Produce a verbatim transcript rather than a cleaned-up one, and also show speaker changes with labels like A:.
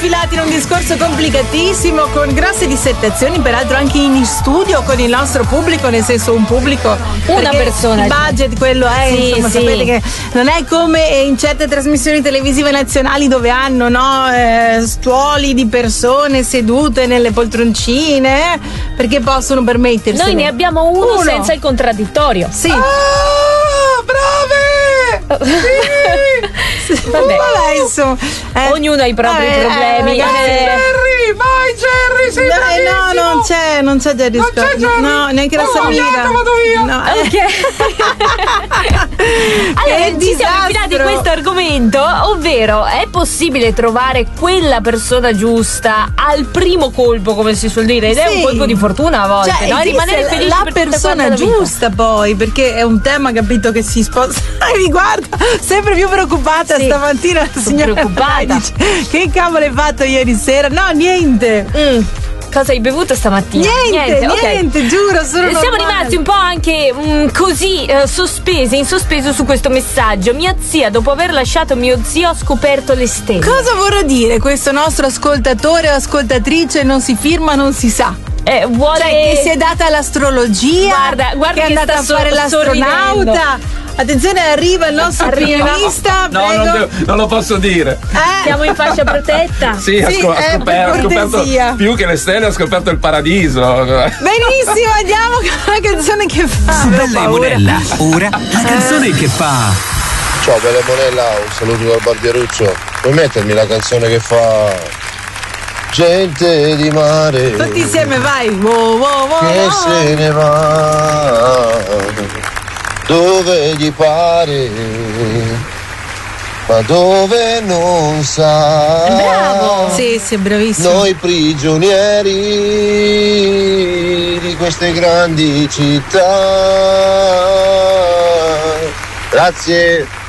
A: infilati in un discorso complicatissimo con grosse dissertazioni, peraltro anche in studio con il nostro pubblico, nel senso un pubblico,
B: una persona.
A: Il budget quello è,
B: sì,
A: insomma,
B: sì.
A: sapete che non è come in certe trasmissioni televisive nazionali dove hanno, no, eh, stuoli di persone sedute nelle poltroncine, eh, perché possono permettersi.
B: Noi ne abbiamo uno, uno senza il contraddittorio.
A: Sì.
C: Ah, brave! Sì!
B: Vabbè.
A: Vabbè, insomma, eh,
B: ognuno ha i propri
A: eh,
B: problemi.
A: Eh,
C: vai, Jerry! Vai, Jerry! Sei
A: no,
C: bravissimo!
A: no, non c'è, non c'è Jerry
C: Non
A: Scott.
C: c'è Jerry.
A: No, neanche la
C: Oh,
A: Samira.
C: vado, vado via.
A: No, eh.
B: Ok. Allora,
A: Che
B: ci siamo
A: disastro.
B: infilati in questo argomento, ovvero è possibile trovare quella persona giusta al primo colpo, come si suol dire, ed è
A: Sì.
B: un colpo di fortuna a volte,
A: Cioè,
B: no? E
A: esiste
B: rimanere felici
A: la
B: per tutta
A: persona
B: quanta la vita.
A: giusta, poi, perché è un tema, capito, che si sposa. Mi guarda sempre più preoccupata.
B: Sì.
A: Stamattina la
B: Sono
A: signora
B: preoccupata.
A: dice: che cavolo hai fatto ieri sera? No, niente.
B: Mm. Cosa hai bevuto stamattina?
A: Niente,
B: ok.
A: niente, giuro, sono
B: Siamo
A: normale.
B: rimasti un po' anche mm, così eh, sospesi, in sospeso su questo messaggio. Mia zia, dopo aver lasciato mio zio, ha scoperto le stelle.
A: Cosa vorrà dire questo nostro ascoltatore o ascoltatrice? Non si firma, non si sa.
B: Eh, vuole...
A: Cioè, che si è data all'astrologia,
B: Guarda, guarda
A: che è
B: che
A: andata a
B: sta
A: fare
B: so-
A: l'astronauta. Attenzione, arriva il nostro
B: Arriva.
A: pianista.
C: No,
A: prego.
C: non, devo- non lo posso dire.
A: Eh?
B: Siamo in fascia protetta.
C: Sì, ha,
A: Sì,
C: scop- ha
A: eh,
C: scoperto,
A: per
C: ha scoperto
A: cortesia.
C: più che le stelle, ha scoperto il paradiso.
A: Benissimo, andiamo con la canzone che fa.
D: Su
A: Avevo
D: Bella e
A: paura.
D: Monella, ora la canzone che fa.
E: Ciao Bella e Monella, un saluto dal Barbieruccio. Puoi mettermi la canzone che fa Gente di mare
A: Tutti insieme, vai. Wow, wow, wow,
E: che
A: wow.
E: se ne va dove gli pare, ma dove non sa.
B: Bravo.
A: Sì, sì, bravissimo.
E: Noi prigionieri di queste grandi città. Grazie.